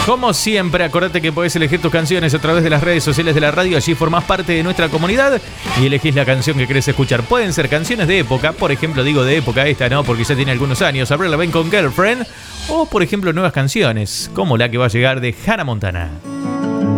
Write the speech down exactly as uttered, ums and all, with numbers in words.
Como siempre, acordate que podés elegir tus canciones a través de las redes sociales de la radio. Allí formás parte de nuestra comunidad y elegís la canción que querés escuchar. Pueden ser canciones de época, por ejemplo, digo de época esta, ¿no? Porque ya tiene algunos años. Avril Lavigne con Girlfriend. O, por ejemplo, nuevas canciones, como la que va a llegar de Hannah Montana.